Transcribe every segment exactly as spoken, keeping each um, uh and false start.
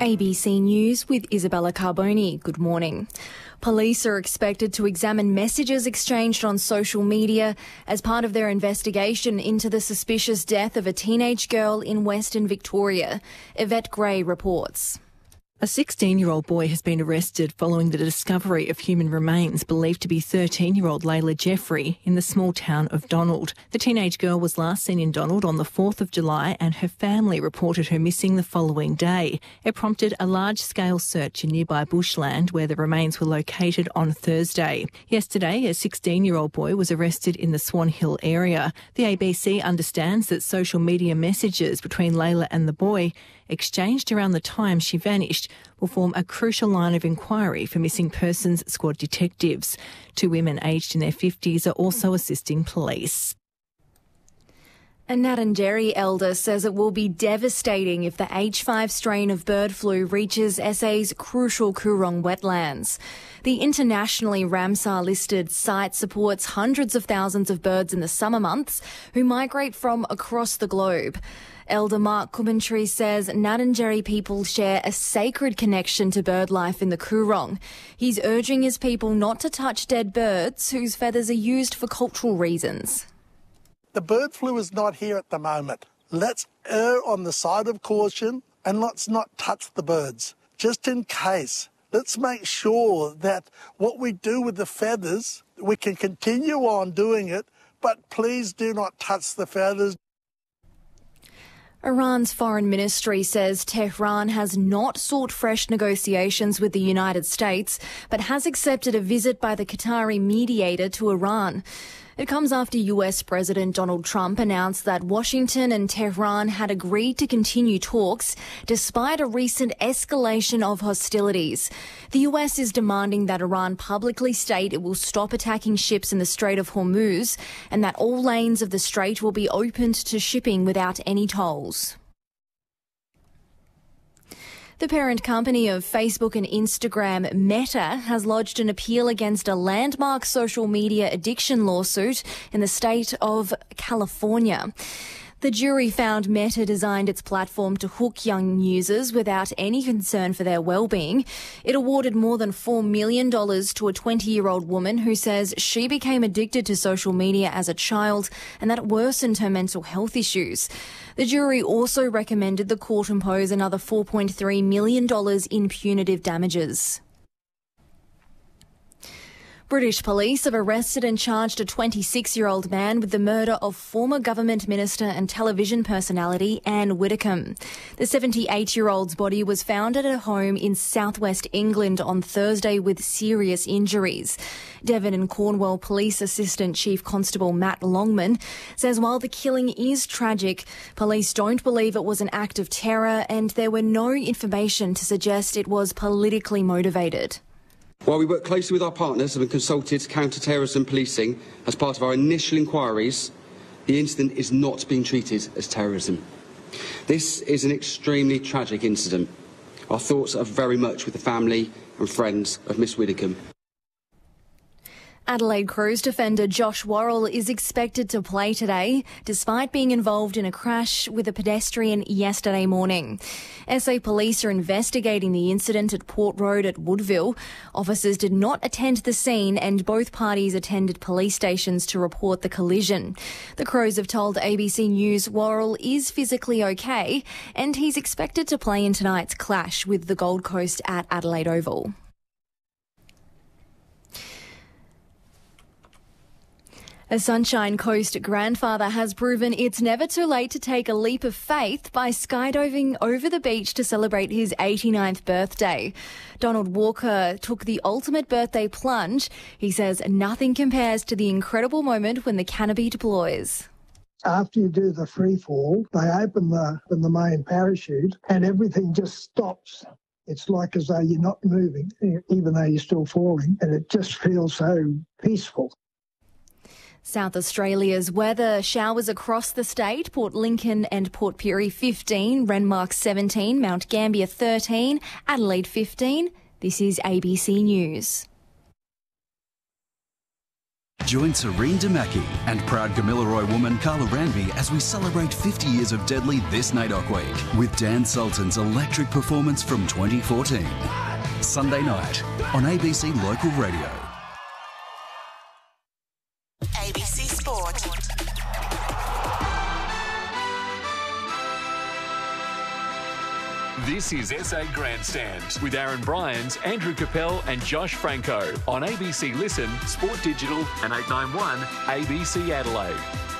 A B C News with Isabella Carboni. Good morning. Police are expected to examine messages exchanged on social media as part of their investigation into the suspicious death of a teenage girl in Western Victoria. Yvette Gray reports. A sixteen-year-old boy has been arrested following the discovery of human remains believed to be thirteen-year-old Layla Jeffrey in the small town of Donald. The teenage girl was last seen in Donald on the fourth of July and her family reported her missing the following day. It prompted a large-scale search in nearby bushland where the remains were located on Thursday. Yesterday, a sixteen-year-old boy was arrested in the Swan Hill area. The A B C understands that social media messages between Layla and the boy, exchanged around the time she vanished, will form a crucial line of inquiry for missing persons squad detectives. Two women aged in their fifties are also assisting police. A Ngarrindjeri elder says it will be devastating if the H five strain of bird flu reaches S A's crucial Coorong wetlands. The internationally Ramsar-listed site supports hundreds of thousands of birds in the summer months who migrate from across the globe. Elder Mark Coventry says Ngarrindjeri people share a sacred connection to bird life in the Coorong. He's urging his people not to touch dead birds whose feathers are used for cultural reasons. The bird flu is not here at the moment. Let's err on the side of caution and let's not touch the birds, just in case. Let's make sure that what we do with the feathers, we can continue on doing it, but please do not touch the feathers. Iran's foreign ministry says Tehran has not sought fresh negotiations with the United States, but has accepted a visit by the Qatari mediator to Iran. It comes after U S President Donald Trump announced that Washington and Tehran had agreed to continue talks despite a recent escalation of hostilities. The U S is demanding that Iran publicly state it will stop attacking ships in the Strait of Hormuz and that all lanes of the strait will be opened to shipping without any tolls. The parent company of Facebook and Instagram, Meta, has lodged an appeal against a landmark social media addiction lawsuit in the state of California. The jury found Meta designed its platform to hook young users without any concern for their well-being. It awarded more than four million dollars to a twenty-year-old woman who says she became addicted to social media as a child and that it worsened her mental health issues. The jury also recommended the court impose another four point three million dollars in punitive damages. British police have arrested and charged a twenty-six-year-old man with the murder of former government minister and television personality Anne Widdecombe. The seventy-eight-year-old's body was found at her home in southwest England on Thursday with serious injuries. Devon and Cornwall Police Assistant Chief Constable Matt Longman says while the killing is tragic, police don't believe it was an act of terror and there were no information to suggest it was politically motivated. While we work closely with our partners and have consulted counter-terrorism policing as part of our initial inquiries, the incident is not being treated as terrorism. This is an extremely tragic incident. Our thoughts are very much with the family and friends of Miss Widdecombe. Adelaide Crows defender Josh Worrell is expected to play today, despite being involved in a crash with a pedestrian yesterday morning. S A Police are investigating the incident at Port Road at Woodville. Officers did not attend the scene and both parties attended police stations to report the collision. The Crows have told A B C News Worrell is physically okay and he's expected to play in tonight's clash with the Gold Coast at Adelaide Oval. A Sunshine Coast grandfather has proven it's never too late to take a leap of faith by skydiving over the beach to celebrate his eighty-ninth birthday. Donald Walker took the ultimate birthday plunge. He says nothing compares to the incredible moment when the canopy deploys. After you do the free fall, they open the, the main parachute and everything just stops. It's like as though you're not moving, even though you're still falling, and it just feels so peaceful. South Australia's weather: showers across the state, Port Lincoln and Port Pirie fifteen, Renmark seventeen, Mount Gambier thirteen, Adelaide fifteen. This is A B C News. Join Serene Damaki and proud Gamilaroi woman Carla Ranby as we celebrate fifty years of Deadly this N A D O C week with Dan Sultan's electric performance from twenty fourteen. Sunday night on A B C Local Radio. A B C Sport. This is S A Grandstand with Aaron Bryans, Andrew Capel and Josh Franco on A B C Listen, Sport Digital and eight ninety-one A B C Adelaide.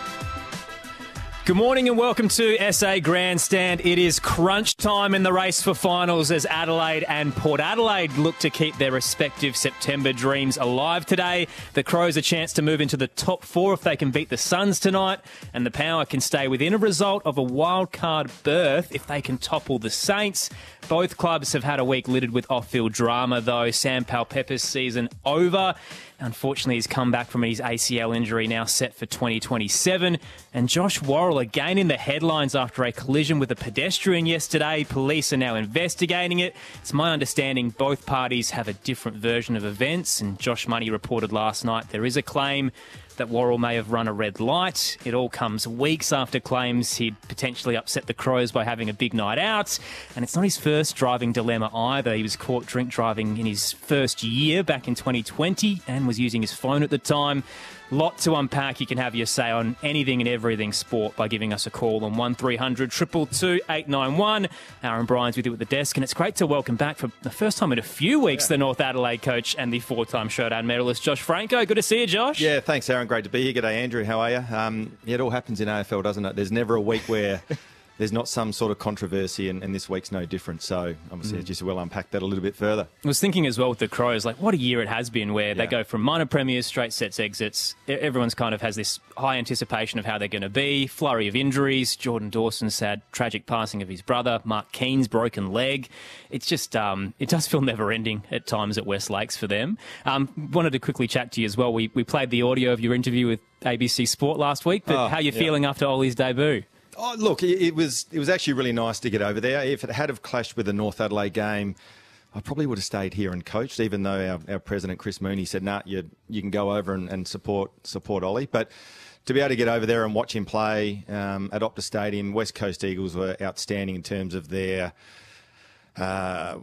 Good morning and welcome to S A Grandstand. It is crunch time in the race for finals as Adelaide and Port Adelaide look to keep their respective September dreams alive today. The Crows a chance to move into the top four if they can beat the Suns tonight, and the Power can stay within a result of a wild card berth if they can topple the Saints. Both clubs have had a week littered with off-field drama, though. Sam Palpepper's season over. Unfortunately, he's come back from his A C L injury, now set for twenty twenty-seven. And Josh Worrell again in the headlines after a collision with a pedestrian yesterday. Police are now investigating it. It's my understanding both parties have a different version of events. And Josh Money reported last night there is a claim that Worrell may have run a red light. It all comes weeks after claims he'd potentially upset the Crows by having a big night out. And it's not his first driving dilemma either. He was caught drink driving in his first year back in twenty twenty and was using his phone at the time. Lot to unpack. You can have your say on anything and everything sport by giving us a call on one three hundred two two two eight nine one. Aaron Bryans with you at the desk, and it's great to welcome back for the first time in a few weeks yeah. the North Adelaide coach and the four-time showdown medalist Josh Franco. Good to see you, Josh. Yeah, thanks, Aaron. Great to be here. G'day, Andrew. How are you? Um, yeah, it all happens in A F L, doesn't it? There's never a week where there's not some sort of controversy, and, and this week's no different. So, obviously, mm. just we'll unpack that a little bit further. I was thinking as well with the Crows, like, what a year it has been where yeah. they go from minor premiers, straight sets, exits. Everyone's kind of has this high anticipation of how they're going to be. Flurry of injuries. Jordan Dawson's sad, tragic passing of his brother. Mark Keane's broken leg. It's just, um, it does feel never-ending at times at West Lakes for them. Um, wanted to quickly chat to you as well. We, we played the audio of your interview with A B C Sport last week, but oh, how are you yeah. feeling after Ollie's debut? Oh, look, it was it was actually really nice to get over there. If it had have clashed with the North Adelaide game, I probably would have stayed here and coached, even though our, our president, Chris Mooney, said, nah, you, you can go over and, and support support Ollie. But to be able to get over there and watch him play um, at Optus Stadium, West Coast Eagles were outstanding in terms of their... Uh,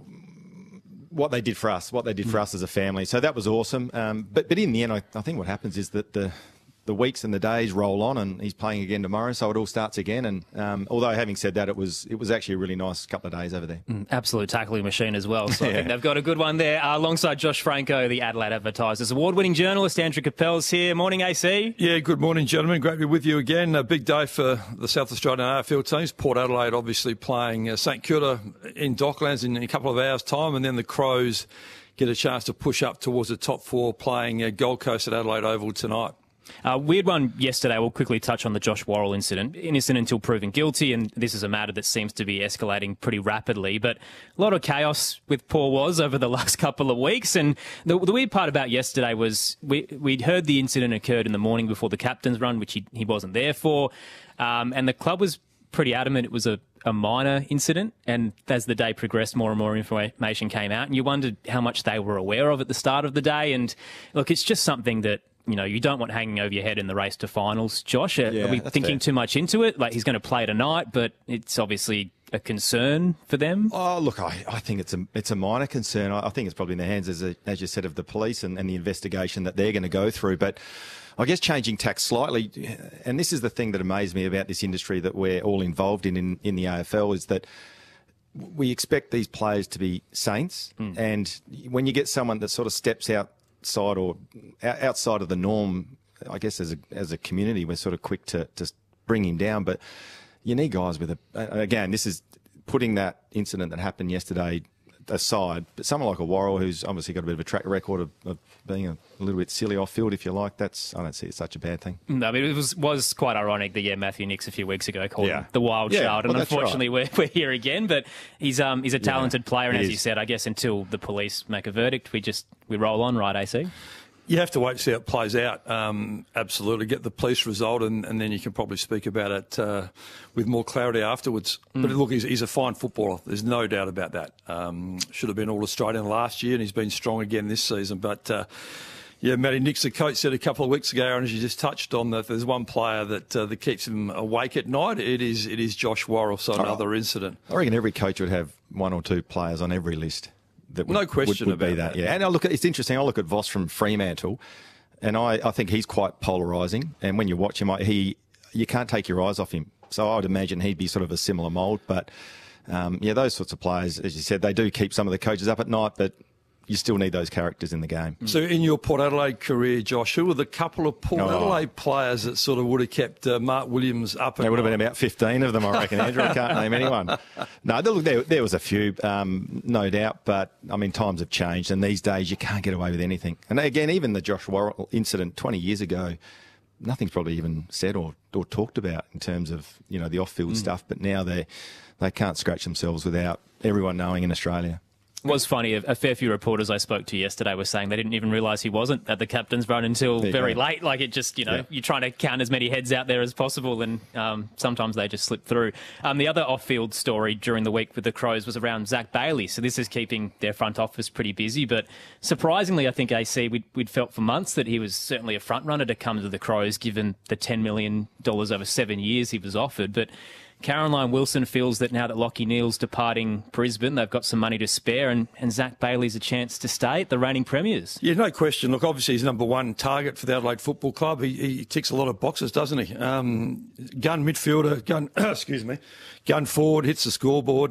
what they did for us, what they did for us as a family. So that was awesome. Um, but, but in the end, I, I think what happens is that the... the weeks and the days roll on, and he's playing again tomorrow, so it all starts again. And um, although having said that, it was it was actually a really nice couple of days over there. Mm, absolute tackling machine as well. So yeah. I think they've got a good one there. Uh, alongside Josh Franco, the Adelaide Advertisers award-winning journalist Andrew Capel's here. Morning, A C. Yeah, good morning, gentlemen. Great to be with you again. A big day for the South Australian A F L teams. Port Adelaide obviously playing uh, St Kilda in Docklands in a couple of hours' time, and then the Crows get a chance to push up towards the top four playing uh, Gold Coast at Adelaide Oval tonight. Uh, weird one yesterday. We'll quickly touch on the Josh Worrell incident. Innocent until proven guilty, and this is a matter that seems to be escalating pretty rapidly. But a lot of chaos with Paul Woz over the last couple of weeks. And the, the weird part about yesterday was we, we'd heard the incident occurred in the morning before the captain's run, which he, he wasn't there for. Um, and the club was pretty adamant it was a, a minor incident. And as the day progressed, more and more information came out. And you wondered how much they were aware of at the start of the day. And look, it's just something that, you know, you don't want hanging over your head in the race to finals. Josh, are, yeah, are we thinking fair. too much into it? Like, he's going to play tonight, but it's obviously a concern for them. Oh, look, I, I think it's a it's a minor concern. I, I think it's probably in the hands, as, a, as you said, of the police and, and the investigation that they're going to go through. But I guess changing tack slightly, and this is the thing that amazed me about this industry that we're all involved in in, in the A F L, is that we expect these players to be saints. Mm. And when you get someone that sort of steps out, side or outside of the norm, I guess as a as a community, we're sort of quick to, to bring him down. But you need guys with a, again, this is putting that incident that happened yesterday aside, but someone like a Worrell, who's obviously got a bit of a track record of, of being a, a little bit silly off field, if you like, that's I don't see it such a bad thing. No, I mean, it was was quite ironic that yeah, Matthew Nix a few weeks ago called yeah. him the wild yeah, child, well, and unfortunately right. we're we're here again. But he's um he's a talented yeah, player, and as is. you said, I guess until the police make a verdict, we just we roll on, right, A C? You have to wait to see how it plays out. Um, absolutely. Get the police result, and, and then you can probably speak about it uh, with more clarity afterwards. Mm. But look, he's, he's a fine footballer. There's no doubt about that. Um, should have been All-Australian last year, and he's been strong again this season. But, uh, Yeah, Matty Nix, the coach, said a couple of weeks ago, and as you just touched on, that there's one player that uh, that keeps him awake at night. It is it is Josh Worrell, so another oh, incident. I reckon every coach would have one or two players on every list that would, no question would, would about be that. that. Yeah, and I look at, it's interesting. I look at Voss from Fremantle, and I, I think he's quite polarising. And when you watch him, he you can't take your eyes off him. So I would imagine he'd be sort of a similar mould. But um, yeah, those sorts of players, as you said, they do keep some of the coaches up at night, but you still need those characters in the game. So in your Port Adelaide career, Josh, who were the couple of Port oh. Adelaide players that sort of would have kept uh, Mark Williams up at There would night? have been about fifteen of them, I reckon, Andrew. I can't name anyone. No, look, there, there was a few, um, no doubt, but, I mean, times have changed, and these days you can't get away with anything. And again, even the Josh Worrell incident twenty years ago, nothing's probably even said or, or talked about in terms of, you know, the off-field mm. stuff, but now they they can't scratch themselves without everyone knowing in Australia. It was funny. A fair few reporters I spoke to yesterday were saying they didn't even realise he wasn't at the captain's run until very go. late. Like, it just, you know, yeah. you're trying to count as many heads out there as possible, and um, sometimes they just slip through. Um, the other off-field story during the week with the Crows was around Zach Bailey. So this is keeping their front office pretty busy. But surprisingly, I think, A C, we'd, we'd felt for months that he was certainly a front-runner to come to the Crows, given the ten million dollars over seven years he was offered. But Caroline Wilson feels that now that Lachie Neale's departing Brisbane, they've got some money to spare, and, and Zach Bailey's a chance to stay at the reigning premiers. Yeah, no question. Look, obviously he's number one target for the Adelaide Football Club. He, he ticks a lot of boxes, doesn't he? Um, gun midfielder, gun, excuse me, gun forward, hits the scoreboard.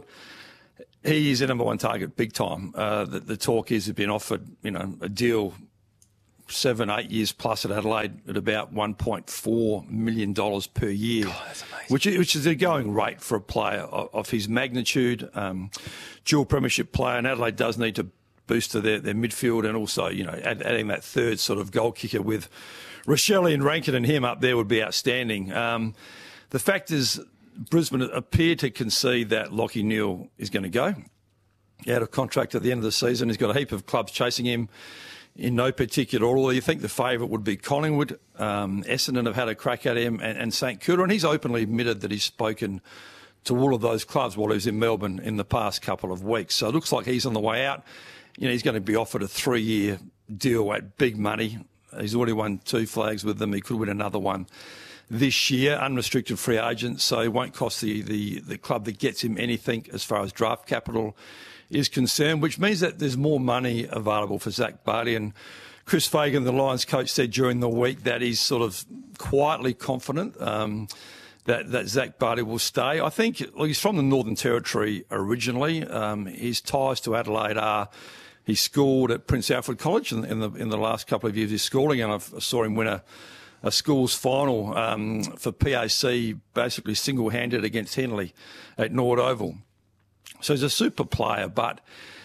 He is a number one target, big time. Uh, the, the talk is he's been offered, you know, a deal seven, eight years plus at Adelaide at about one point four million dollars per year, God, that's amazing. which, which is a going rate for a player of, of his magnitude. Um, dual premiership player, and Adelaide does need to boost to their, their midfield, and also, you know, add, adding that third sort of goal kicker with Rochelle and Rankin and him up there would be outstanding. Um, the fact is, Brisbane appear to concede that Lachie Neale is going to go out of contract at the end of the season. He's got a heap of clubs chasing him in no particular order. You think the favourite would be Collingwood. Um, Essendon have had a crack at him, and, and St Kilda, and he's openly admitted that he's spoken to all of those clubs while he was in Melbourne in the past couple of weeks. So it looks like he's on the way out. You know, he's going to be offered a three-year deal at big money. He's already won two flags with them. He could win another one this year, unrestricted free agent, so it won't cost the, the, the club that gets him anything as far as draft capital is concerned, which means that there's more money available for Zach Bailey. And Chris Fagan, the Lions coach, said during the week that he's sort of quietly confident um, that, that Zach Bailey will stay. I think well, he's from the Northern Territory originally. Um, his ties to Adelaide are he schooled at Prince Alfred College in, in, the, in the last couple of years of his schooling, and I saw him win a, a schools final um, for P A C, basically single-handed against Henley at Nord Oval. So he's a super player, but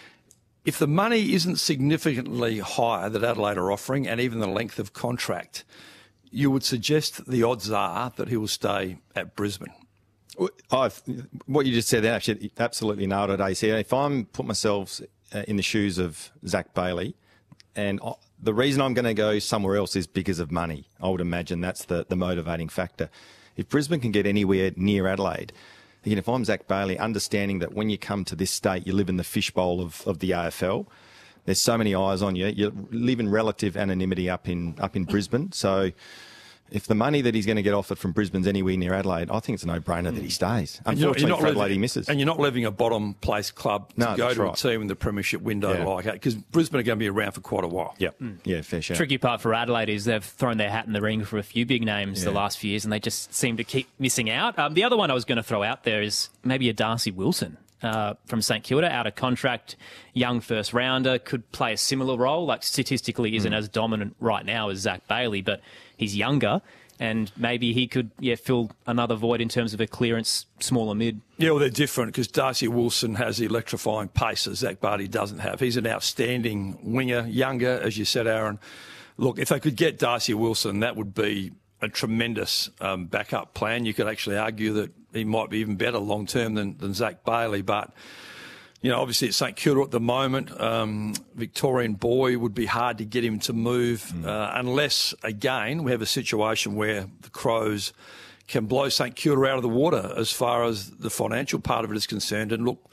if the money isn't significantly higher that Adelaide are offering, and even the length of contract, you would suggest the odds are that he will stay at Brisbane. I've, what you just said there, actually, absolutely nailed it, A C. If I'm put myself in the shoes of Zach Bailey, and the reason I'm going to go somewhere else is because of money, I would imagine that's the, the motivating factor. If Brisbane can get anywhere near Adelaide, again, if I'm Zach Bailey, understanding that when you come to this state, you live in the fishbowl of, of the A F L. There's so many eyes on you. You live in relative anonymity up in up in Brisbane. So if the money that he's going to get offered from Brisbane's anywhere near Adelaide, I think it's a no-brainer mm. that he stays. Unfortunately, you're not, you're not Adelaide, he misses. And you're not leaving a bottom place club to no, go to right. a team in the premiership window yeah. like that, because Brisbane are going to be around for quite a while. Yep. Mm. Yeah, fair share. Tricky part for Adelaide is they've thrown their hat in the ring for a few big names yeah. the last few years, and they just seem to keep missing out. Um, the other one I was going to throw out there is maybe a Darcy Wilson. Uh, from St Kilda, out of contract, young first rounder, could play a similar role. Like statistically, isn't mm. as dominant right now as Zach Bailey, but he's younger, and maybe he could yeah fill another void in terms of a clearance, smaller mid. Yeah, well, they're different because Darcy Wilson has the electrifying pace that Zach Bailey doesn't have. He's an outstanding winger, younger, as you said, Aaron. Look, if they could get Darcy Wilson, that would be a tremendous um, backup plan. You could actually argue that he might be even better long term than, than Zach Bailey, but you know, obviously at St Kilda at the moment, um, Victorian boy would be hard to get him to move mm. uh, unless, again, we have a situation where the Crows can blow St Kilda out of the water as far as the financial part of it is concerned. And look,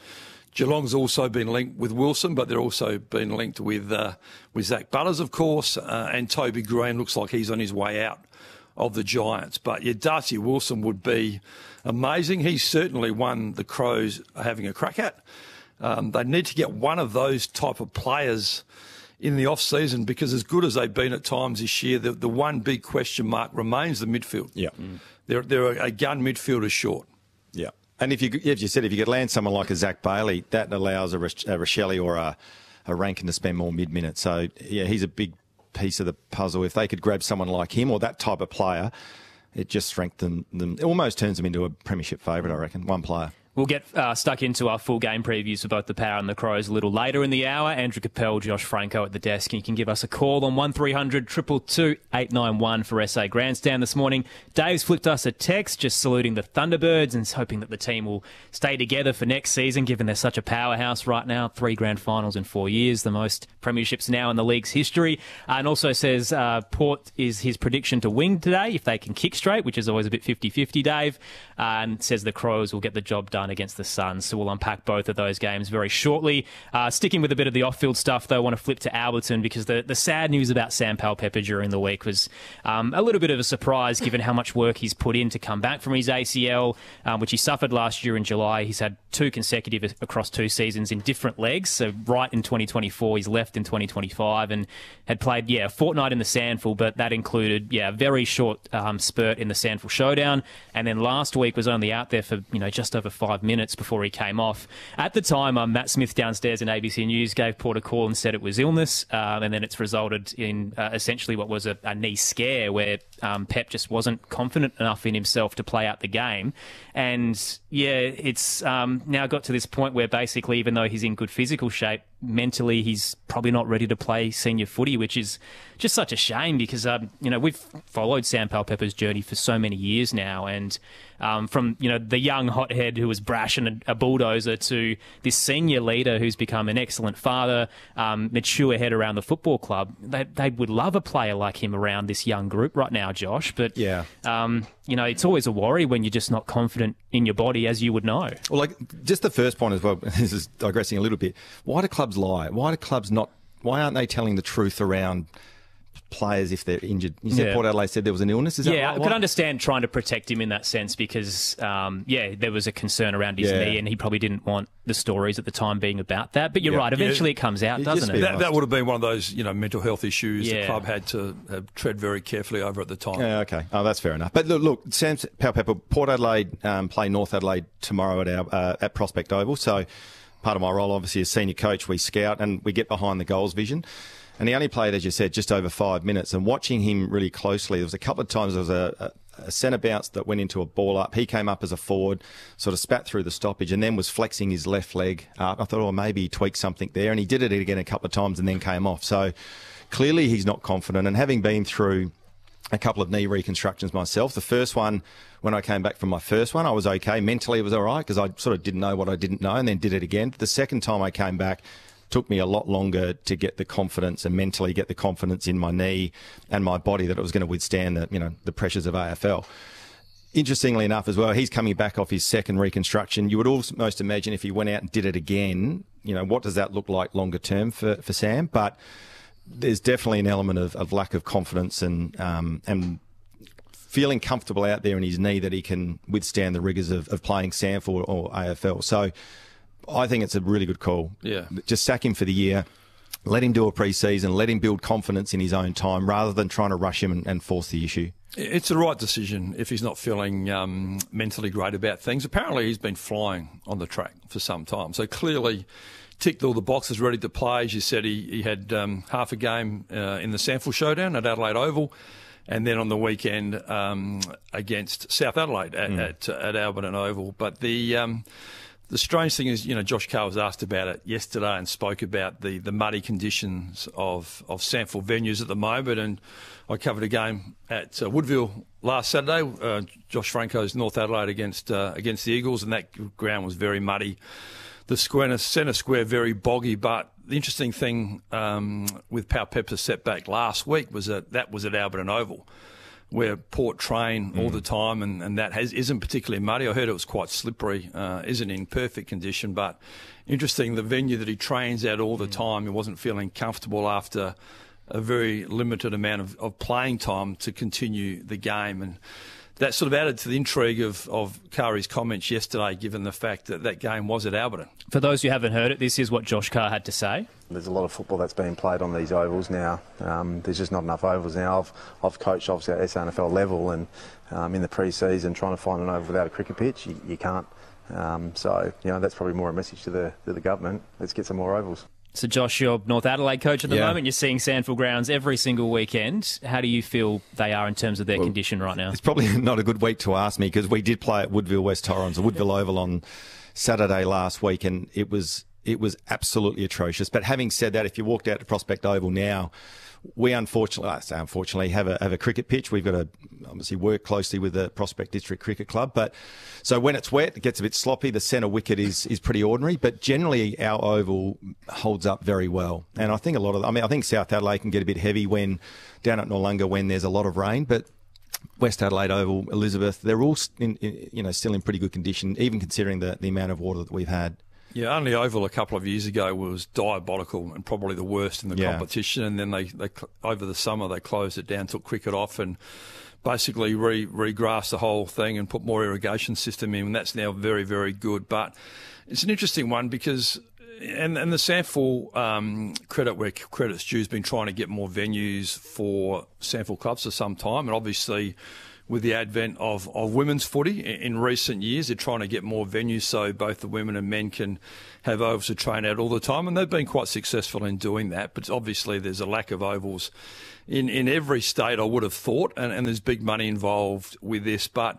Geelong's also been linked with Wilson, but they're also been linked with uh, with Zach Butters, of course, uh, and Toby Green looks like he's on his way out of the Giants. But yeah, Darcy Wilson would be amazing. He's certainly one the Crows are having a crack at. Um, they need to get one of those type of players in the off-season, because as good as they've been at times this year, the, the one big question mark remains the midfield. Yeah. Mm. They're, they're a gun midfielder short. Yeah. And if you, as you said, if you could land someone like a Zach Bailey, that allows a, a Rochelle or a, a Rankin to spend more mid-minutes. So, yeah, he's a big piece of the puzzle. If they could grab someone like him or that type of player, it just strengthens them. It almost turns them into a premiership favourite, I reckon, one player. We'll get uh, stuck into our full game previews for both the Power and the Crows a little later in the hour. Andrew Capel, Josh Franco at the desk, and you can give us a call on one three hundred, two two two, eight nine one for S A Grandstand this morning. Dave's flicked us a text just saluting the Thunderbirds and hoping that the team will stay together for next season, given they're such a powerhouse right now. Three grand finals in four years, the most premierships now in the league's history. Uh, and also says uh, Port is his prediction to win today if they can kick straight, which is always a bit fifty-fifty, Dave. Uh, and says the Crows will get the job done against the Suns. So we'll unpack both of those games very shortly. Uh, sticking with a bit of the off-field stuff, though, I want to flip to Alberton, because the, the sad news about Sam Powell-Pepper during the week was um, a little bit of a surprise given how much work he's put in to come back from his A C L, um, which he suffered last year in July. He's had two consecutive across two seasons in different legs. So right in twenty twenty-four, he's left in twenty twenty-five and had played, yeah, a fortnight in the Sandful, but that included, yeah, a very short um, spurt in the Sandful Showdown. And then last week was only out there for, you know, just over five minutes before he came off. At the time, um, Matt Smith downstairs in A B C News gave Port a call and said it was illness, um, and then it's resulted in uh, essentially what was a, a knee scare where um, Pep just wasn't confident enough in himself to play out the game. And, yeah, it's um, now got to this point where basically, even though he's in good physical shape, mentally he's probably not ready to play senior footy, which is just such a shame because, um, you know, we've followed Sam Powell-Pepper's journey for so many years now. And um, from, you know, the young hothead who was brash and a, a bulldozer to this senior leader who's become an excellent father, um, mature head around the football club, they, they would love a player like him around this young group right now, Josh. But, yeah. um, you know, it's always a worry when you're just not confident in your body, as you would know. Well, like, just the first point as well, this is digressing a little bit. Why do clubs lie? Why do clubs not, why aren't they telling the truth around players if they're injured? You said yeah. Port Adelaide said there was an illness. Is that yeah, right? I could understand trying to protect him in that sense because, um, yeah, there was a concern around his yeah. knee and he probably didn't want the stories at the time being about that. But you're yeah. right, eventually yeah. it comes out, it doesn't it? That, that would have been one of those, you know, mental health issues yeah. the club had to uh, tread very carefully over at the time. Yeah, okay. Oh, that's fair enough. But look, look Sam Powell-Pepper, Port Adelaide um, play North Adelaide tomorrow at our uh, at Prospect Oval. So part of my role, obviously, as senior coach, we scout and we get behind the goals vision. And he only played, as you said, just over five minutes. And watching him really closely, there was a couple of times there was a, a, a centre bounce that went into a ball up. He came up as a forward, sort of spat through the stoppage, and then was flexing his left leg up. I thought, oh, maybe he tweaked something there. And he did it again a couple of times and then came off. So clearly he's not confident. And having been through a couple of knee reconstructions myself, the first one, when I came back from my first one, I was okay. Mentally, it was all right because I sort of didn't know what I didn't know and then did it again. The second time I came back, took me a lot longer to get the confidence and mentally get the confidence in my knee and my body that it was going to withstand the, you know, the pressures of A F L. Interestingly enough as well, he's coming back off his second reconstruction. You would almost imagine if he went out and did it again, you know, what does that look like longer term for, for Sam? But there's definitely an element of, of lack of confidence and, um, and feeling comfortable out there in his knee that he can withstand the rigours of, of playing Sandford or A F L. So I think it's a really good call. Yeah. Just sack him for the year. Let him do a pre-season. Let him build confidence in his own time rather than trying to rush him and, and force the issue. It's the right decision if he's not feeling um, mentally great about things. Apparently he's been flying on the track for some time. So clearly ticked all the boxes, ready to play. As you said, he, he had um, half a game uh, in the Sandful Showdown at Adelaide Oval. And then on the weekend um, against South Adelaide at, mm. at, at Alberton Oval. But the... Um, The strange thing is, you know, Josh Carr was asked about it yesterday and spoke about the, the muddy conditions of, of Sandford venues at the moment. And I covered a game at uh, Woodville last Saturday, uh, Josh Franco's North Adelaide against uh, against the Eagles, and that ground was very muddy. The square, centre square very boggy. But the interesting thing um, with Powell-Pepper's setback last week was that that was at Alberton Oval, where Port train all the time, and, and that has, isn't particularly muddy. I heard it was quite slippery, uh, isn't in perfect condition, but interesting, the venue that he trains at all the time, he wasn't feeling comfortable after a very limited amount of, of playing time to continue the game. And that sort of added to the intrigue of, of Kari's comments yesterday, given the fact that that game was at Alberton. For those who haven't heard it, this is what Josh Carr had to say. There's a lot of football that's being played on these ovals now. Um, there's just not enough ovals now. I've, I've coached obviously at S A N F L level, and um, in the pre-season trying to find an oval without a cricket pitch, you, you can't. Um, so, you know, that's probably more a message to the, to the government. Let's get some more ovals. So, Josh, you're North Adelaide coach at the Yeah. moment. You're seeing Sandford grounds every single weekend. How do you feel they are in terms of their Well, condition right now? It's probably not a good week to ask me, because we did play at Woodville West Torrens, the Woodville Oval, on Saturday last week, and it was it was absolutely atrocious. But having said that, if you walked out to Prospect Oval now, we unfortunately, I say unfortunately, have a have a cricket pitch. We've got to obviously work closely with the Prospect District Cricket Club. But so when it's wet, it gets a bit sloppy. The centre wicket is is pretty ordinary, but generally our oval holds up very well. And I think a lot of, I mean, I think South Adelaide can get a bit heavy when down at Noarlunga when there's a lot of rain, but West Adelaide Oval, Elizabeth, they're all in, in, you know still in pretty good condition, even considering the the amount of water that we've had. Yeah, only Oval a couple of years ago was diabolical and probably the worst in the Yeah. competition. And then they, they over the summer they closed it down, took cricket off, and basically re regrassed the whole thing and put more irrigation system in. And that's now very, very good. But it's an interesting one because, and and the Sandford um, credit where credit's due, has been trying to get more venues for Sandford clubs for some time, and obviously, with the advent of, of women's footy in recent years, they're trying to get more venues so both the women and men can have ovals to train at all the time, and they've been quite successful in doing that. But obviously there's a lack of ovals in, in every state, I would have thought, and, and there's big money involved with this. But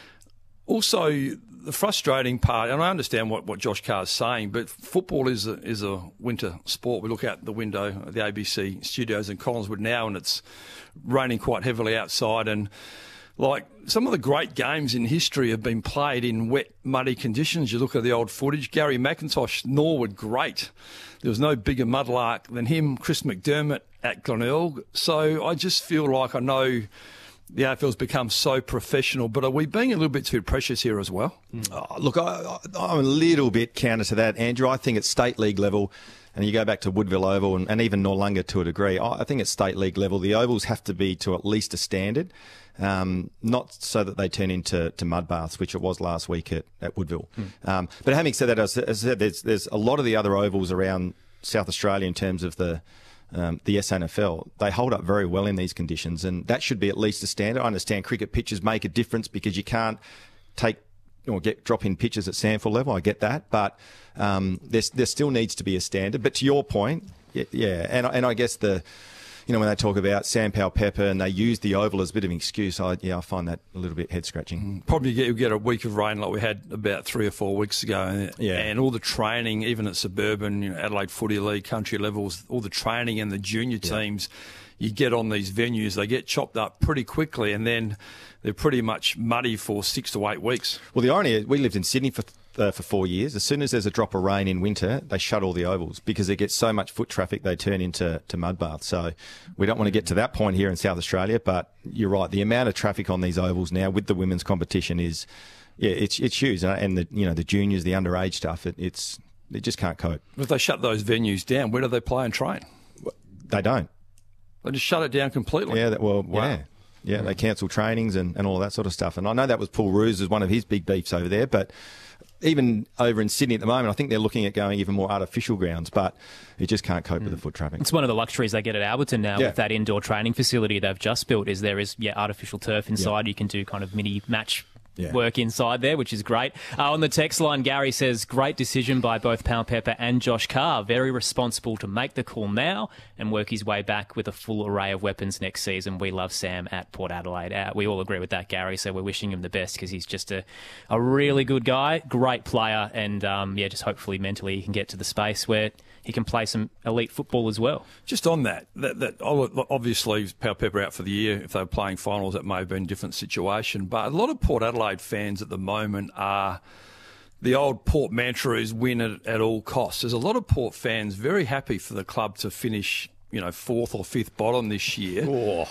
also the frustrating part, and I understand what, what Josh Carr is saying, but football is a, is a winter sport. We look out the window at the A B C studios in Collingwood now, and it's raining quite heavily outside, and like, some of the great games in history have been played in wet, muddy conditions. You look at the old footage. Gary McIntosh, Norwood, great. There was no bigger mudlark than him. Chris McDermott at Glenelg. So I just feel like I know the A F L's become so professional, but are we being a little bit too precious here as well? Oh, look, I, I'm a little bit counter to that, Andrew. I think at state league level, and you go back to Woodville Oval and, and even Noarlunga to a degree, I think at state league level, the ovals have to be to at least a standard. Um, not so that they turn into to mud baths, which it was last week at, at Woodville. Mm. Um, but having said that, as I said, there's, there's a lot of the other ovals around South Australia in terms of the um, the S A N F L. They hold up very well in these conditions, and that should be at least a standard. I understand cricket pitches make a difference because you can't take or get drop in pitches at Sandford level. I get that, but um, there's, there still needs to be a standard. But to your point, yeah, yeah and and I guess the. You know, when they talk about Sanpao Pepper and they use the oval as a bit of an excuse, I, yeah, I find that a little bit head-scratching. Probably get, you'll get a week of rain like we had about three or four weeks ago. And, yeah. and all the training, even at suburban, you know, Adelaide Footy League, country levels, all the training and the junior teams, yeah. you get on these venues, they get chopped up pretty quickly, and then they're pretty much muddy for six to eight weeks. Well, the irony is we lived in Sydney for Uh, for four years. As soon as there's a drop of rain in winter, they shut all the ovals because they get so much foot traffic they turn into to mud baths. So we don't want to get to that point here in South Australia, but you're right. The amount of traffic on these ovals now with the women's competition is, yeah, it's it's huge. And the you know the juniors, the underage stuff, it, it's it just can't cope. If they shut those venues down, where do they play and train? They don't. They just shut it down completely. Yeah. That, well, wow. yeah. Yeah, they cancel trainings and, and all of that sort of stuff. And I know that was Paul Roos as one of his big beefs over there, but even over in Sydney at the moment, I think they're looking at going even more artificial grounds, but it just can't cope mm. with the foot traffic. It's one of the luxuries they get at Alberton now yeah. with that indoor training facility they've just built, is there is yeah artificial turf inside. Yeah. You can do kind of mini match Yeah. work inside there, which is great. Uh, on the text line, Gary says, great decision by both Pal Pepper and Josh Carr. Very responsible to make the call now and work his way back with a full array of weapons next season. We love Sam at Port Adelaide. Uh, we all agree with that, Gary, so we're wishing him the best because he's just a, a really good guy, great player, and um, yeah, just hopefully mentally he can get to the space where he can play some elite football as well. Just on that, that, that obviously Pal Pepper out for the year. If they were playing finals, that may have been a different situation. But a lot of Port Adelaide fans at the moment are the old Port mantra is win at, at all costs. There's a lot of Port fans very happy for the club to finish, you know, fourth or fifth bottom this year. Oh.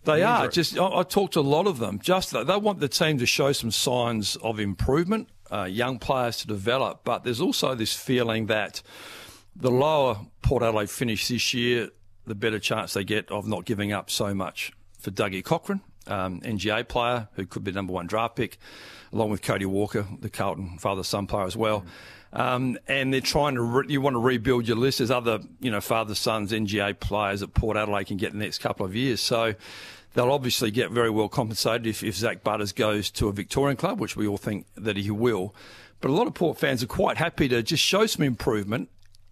They the are. injury. Just I, I talked to a lot of them. Just that they want the team to show some signs of improvement, uh, young players to develop. But there's also this feeling that the lower Port Adelaide finish this year, the better chance they get of not giving up so much for Dougie Cochran, um, N G A player who could be number one draft pick, along with Cody Walker, the Carlton father-son player as well. Um, and they're trying to, re- you want to rebuild your list. There's other, you know, father-sons, N G A players that Port Adelaide can get in the next couple of years. So they'll obviously get very well compensated if, if Zach Butters goes to a Victorian club, which we all think that he will. But a lot of Port fans are quite happy to just show some improvement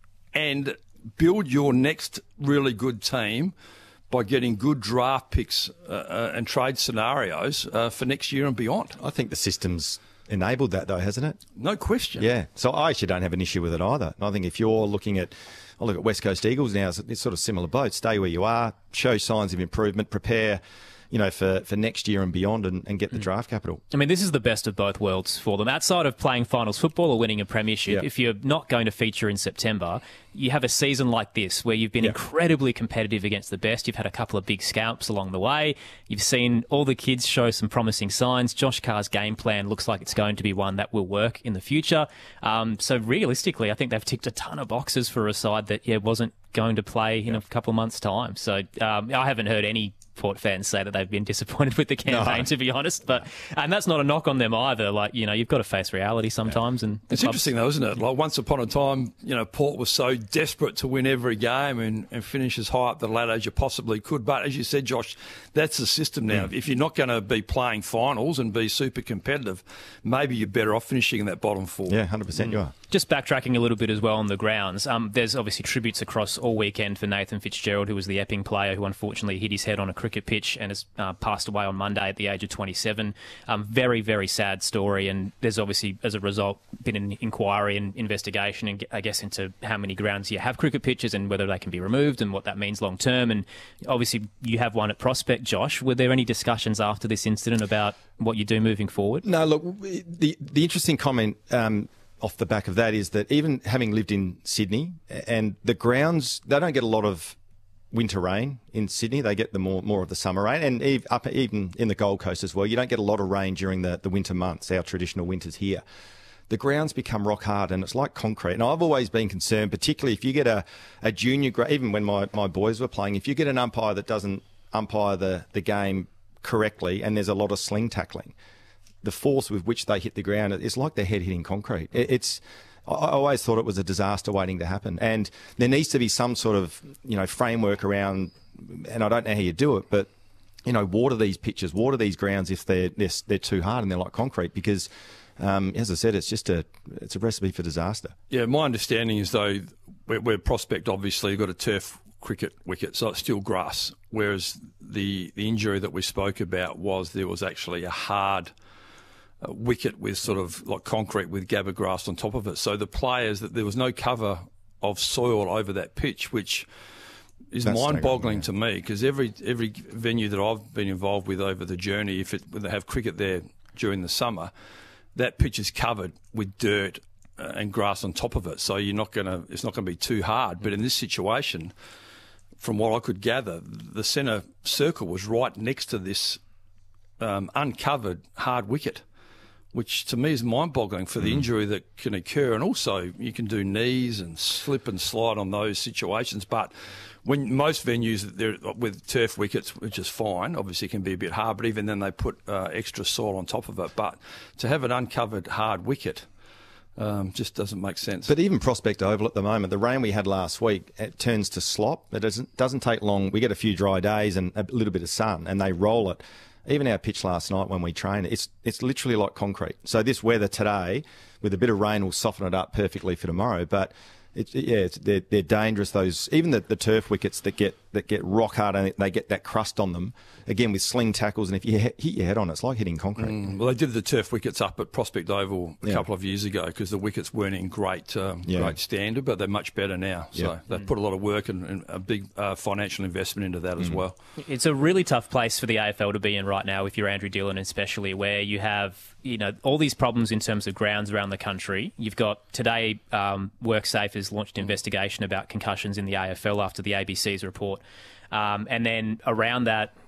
and build your next really good team by getting good draft picks uh, uh, and trade scenarios uh, for next year and beyond. I think the system's enabled that, though, hasn't it? No question. Yeah. So I actually don't have an issue with it either. I think if you're looking at, I look at West Coast Eagles now, it's sort of similar boat. Stay where you are, show signs of improvement, prepare, you know, for, for next year and beyond, and, and get the draft capital. I mean, this is the best of both worlds for them. Outside of playing finals football or winning a premiership, Yep. if you're not going to feature in September, you have a season like this where you've been Yep. incredibly competitive against the best. You've had a couple of big scalps along the way. You've seen all the kids show some promising signs. Josh Carr's game plan looks like it's going to be one that will work in the future. Um, so realistically, I think they've ticked a ton of boxes for a side that yeah wasn't going to play in a couple of months' time. So um, I haven't heard any Port fans say that they've been disappointed with the campaign, No. to be honest. But and that's not a knock on them either. Like, you know, you've got to face reality sometimes. And the It's clubs- interesting, though, isn't it? Like, once upon a time, you know, Port was so desperate to win every game and, and finish as high up the ladder as you possibly could. But as you said, Josh, that's the system now. If you're not going to be playing finals and be super competitive, maybe you're better off finishing in that bottom four. Yeah, one hundred percent you are. Just backtracking a little bit as well on the grounds, um, there's obviously tributes across all weekend for Nathan Fitzgerald, who was the Epping player who unfortunately hit his head on a cricket pitch and has uh, passed away on Monday at the age of twenty-seven. Um, very, very sad story, and there's obviously, as a result, been an inquiry and investigation, and I guess into how many grounds you have cricket pitches and whether they can be removed and what that means long term. And obviously, you have one at Prospect, Josh. Were there any discussions after this incident about what you do moving forward? No, look, the the interesting comment um, off the back of that is that even having lived in Sydney, and the grounds, they don't get a lot of winter rain in Sydney. They get the more more of the summer rain, and ev- up even in the Gold Coast as well. You don't get a lot of rain during the, the winter months, our traditional winters here. The grounds become rock hard, and it's like concrete. And I've always been concerned, particularly if you get a, a junior, gra- even when my, my boys were playing, if you get an umpire that doesn't umpire the, the game correctly and there's a lot of sling tackling, the force with which they hit the ground, it's like their head hitting concrete. It, it's I always thought it was a disaster waiting to happen. And there needs to be some sort of, you know, framework around, and I don't know how you do it, but, you know, water these pitches, water these grounds if they're, they're, they're too hard and they're like concrete, because, um, as I said, it's just a, it's a recipe for disaster. Yeah, my understanding is, though, we're, we're Prospect, obviously, you've got a turf cricket wicket, so it's still grass, whereas the, the injury that we spoke about was there was actually a hard uh, wicket with sort of like concrete with gabba grass on top of it. So the players, that there was no cover of soil over that pitch, which is That's mind-boggling staggering, yeah. to me, because every every venue that I've been involved with over the journey, if it, when they have cricket there during the summer, that pitch is covered with dirt uh, and grass on top of it. So you're not going to, it's not going to be too hard. But in this situation, from what I could gather, the centre circle was right next to this um, uncovered hard wicket, which to me is mind-boggling for the Mm. injury that can occur. And also, you can do knees and slip and slide on those situations. But when most venues they're with turf wickets, which is fine, obviously it can be a bit hard, but even then they put uh, extra soil on top of it. But to have an uncovered hard wicket um, just doesn't make sense. But even Prospect Oval at the moment, the rain we had last week, it turns to slop. It doesn't, doesn't take long. We get a few dry days and a little bit of sun, and they roll it. Even our pitch last night when we trained, it's it's literally like concrete. So this weather today, with a bit of rain, will soften it up perfectly for tomorrow. But it's, yeah, it's, they're they're dangerous. Those even the, the turf wickets that get that get rock hard and they get that crust on them. Again with sling tackles, and if you hit your head on it, it's like hitting concrete. Mm, well, they did the turf wickets up at Prospect Oval a Yeah. couple of years ago because the wickets weren't in great um, Yeah. great standard, but they're much better now. So Yeah. they've put a lot of work and, and a big uh, financial investment into that as Mm. well. It's a really tough place for the A F L to be in right now if you're Andrew Dillon, especially where you have, you know, all these problems in terms of grounds around the country. You've got today, um, WorkSafe has launched an investigation about concussions in the A F L after the A B C's report. Um, and then around that,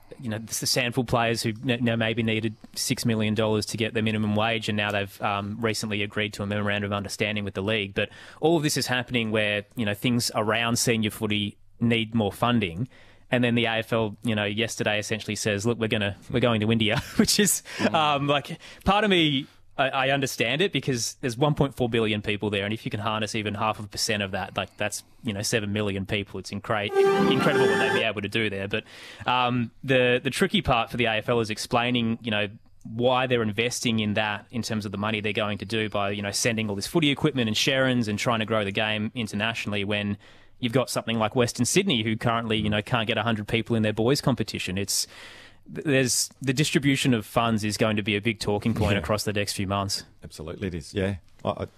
you know, the Sandford players who you know, maybe needed six million dollars to get their minimum wage, and now they've um, recently agreed to a memorandum of understanding with the league. But all of this is happening where, you know, things around senior footy need more funding. And then the A F L, you know, yesterday essentially says, look, we're going to, we're going to India, which is um, like, part of me, I, I understand it because there's one point four billion people there. And if you can harness even half of a percent of that, like that's, you know, seven million people. It's incre- incredible what they'd be able to do there. But um, the, the tricky part for the A F L is explaining, you know, why they're investing in that in terms of the money they're going to do by, you know, sending all this footy equipment and Sharons and trying to grow the game internationally when you've got something like Western Sydney who currently, you know, can't get one hundred people in their boys competition. It's there's the distribution of funds is going to be a big talking point yeah. across the next few months. Absolutely, it is. Yeah. I, I...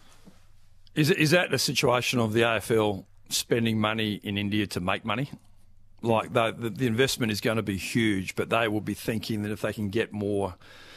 Is is that the situation of the A F L spending money in India to make money? Like the the, the investment is going to be huge, but they will be thinking that if they can get more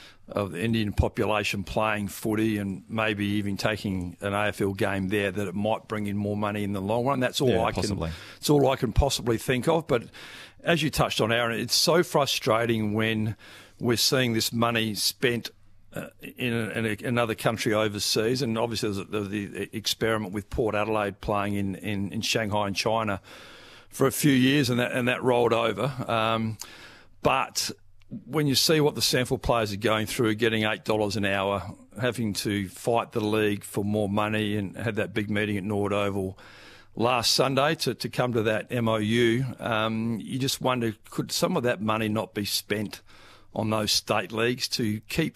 of the Indian population playing footy and maybe even taking an A F L game there, that it might bring in more money in the long run. That's all yeah, I possibly. can. It's all I can possibly think of. But as you touched on, Aaron, it's so frustrating when we're seeing this money spent uh, in, a, in a, another country overseas. And obviously, there's, there's the experiment with Port Adelaide playing in, in, in Shanghai and China for a few years, and that and that rolled over. Um, but when you see what the Sandford players are going through, getting eight dollars an hour, having to fight the league for more money, and had that big meeting at Nord Oval last Sunday to, to come to that M O U, um, you just wonder, could some of that money not be spent on those state leagues to keep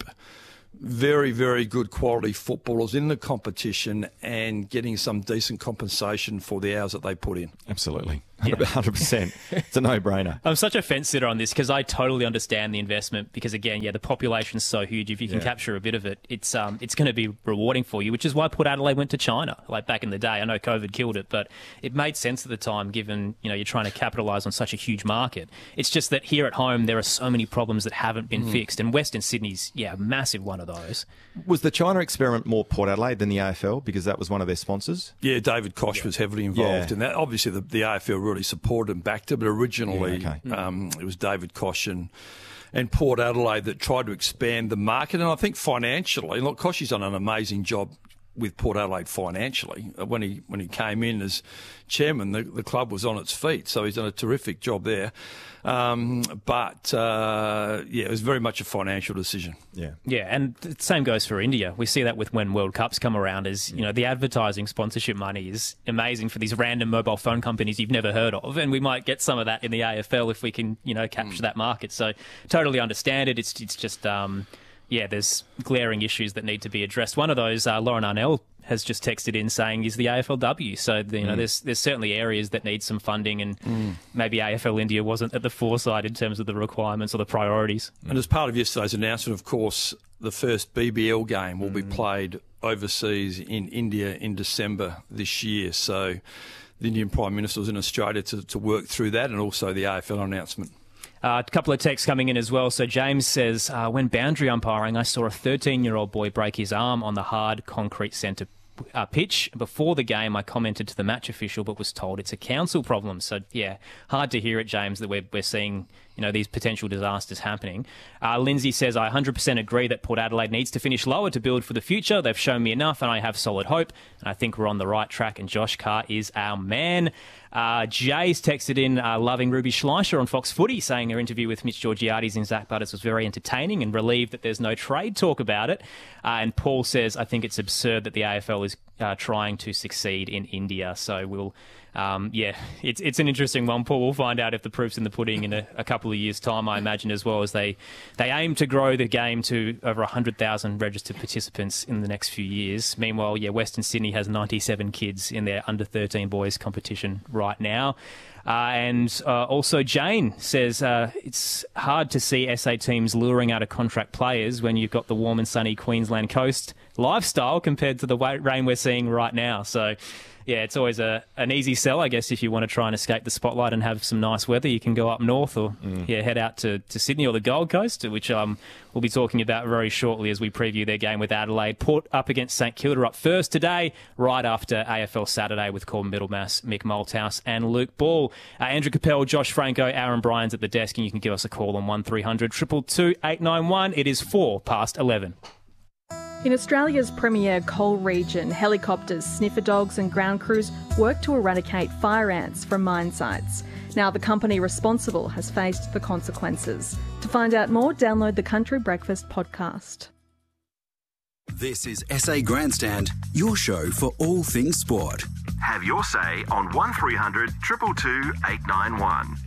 very, very good quality footballers in the competition and getting some decent compensation for the hours that they put in? Absolutely. Yeah. one hundred percent. It's a no-brainer. I'm such a fence-sitter on this because I totally understand the investment because, again, yeah, the population's so huge. If you can yeah. capture a bit of it, it's um, it's going to be rewarding for you, which is why Port Adelaide went to China, like back in the day. I know COVID killed it, but it made sense at the time given, you know, you're trying to capitalise on such a huge market. It's just that here at home there are so many problems that haven't been mm. fixed, and Western Sydney's, yeah, a massive one of those. Was the China experiment more Port Adelaide than the A F L because that was one of their sponsors? Yeah, David Koch yeah. was heavily involved yeah. in that. Obviously, the, the A F L really supported and backed it, but originally yeah, okay. um, it was David Koch and, and Port Adelaide that tried to expand the market. And I think financially, look, Koch's done an amazing job with Port Adelaide financially. When he when he came in as chairman, the, the club was on its feet, so he's done a terrific job there. Um, but, uh, yeah, it was very much a financial decision. Yeah, yeah, and the same goes for India. We see that with when World Cups come around, is, you know, the advertising sponsorship money is amazing for these random mobile phone companies you've never heard of, and we might get some of that in the A F L if we can, you know, capture mm. that market. So totally understand it. It's, it's just... Um, yeah, there's glaring issues that need to be addressed. One of those, uh, Lauren Arnell has just texted in saying, is the A F L W. So, you know, mm. there's there's certainly areas that need some funding, and mm. maybe A F L India wasn't at the foresight in terms of the requirements or the priorities. And as part of yesterday's announcement, of course, the first B B L game will mm. be played overseas in India in December this year. So the Indian Prime Minister was in Australia to, to work through that, and also the A F L announcement. Uh, a couple of texts coming in as well. So James says, uh, when boundary umpiring, I saw a thirteen-year-old boy break his arm on the hard concrete centre uh, pitch. Before the game, I commented to the match official, but was told it's a council problem. So, yeah, hard to hear it, James, that we're, we're seeing, you know, these potential disasters happening. Uh, Lindsay says, I one hundred percent agree that Port Adelaide needs to finish lower to build for the future. They've shown me enough, and I have solid hope, and I think we're on the right track, and Josh Carr is our man. Uh, Jay's texted in, uh, loving Ruby Schleicher on Fox Footy, saying her interview with Mitch Georgiades and Zach Butters was very entertaining and relieved that there's no trade talk about it. Uh, and Paul says, I think it's absurd that the A F L is uh, trying to succeed in India. So we'll... Um, yeah, it's it's an interesting one, Paul. We'll find out if the proof's in the pudding in a, a couple of years' time, I imagine, as well, as they, they aim to grow the game to over one hundred thousand registered participants in the next few years. Meanwhile, yeah, Western Sydney has ninety-seven kids in their under thirteen boys competition right now. Uh, and uh, also Jane says uh, it's hard to see S A teams luring out of contract players when you've got the warm and sunny Queensland coast lifestyle compared to the wa- rain we're seeing right now. So, yeah, it's always a an easy sell, I guess, if you want to try and escape the spotlight and have some nice weather. You can go up north or mm. yeah, head out to, to Sydney or the Gold Coast, which um, we'll be talking about very shortly as we preview their game with Adelaide. Port up against St Kilda up first today, right after A F L Saturday with Corbin Middlemass, Mick Malthouse and Luke Ball. Uh, Andrew Capel, Josh Franco, Aaron Bryans at the desk, and you can give us a call on one three hundred, two two two, eight nine one. It is four past eleven. In Australia's premier coal region, helicopters, sniffer dogs and ground crews work to eradicate fire ants from mine sites. Now the company responsible has faced the consequences. To find out more, download the Country Breakfast podcast. This is S A Grandstand, your show for all things sport. Have your say on one three hundred, two two two, eight nine one.